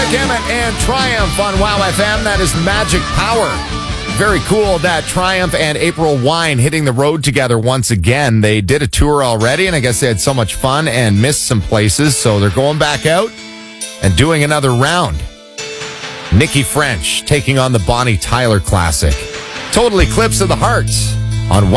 Vic Emmett and Triumph on Wow FM. That is Magic Power. Very cool that Triumph and April Wine hitting the road together once again. They did a tour already, and I guess they had so much fun and missed some places, so they're going back out and doing another round. Nikki French taking on the Bonnie Tyler Classic. Total Eclipse of the Hearts on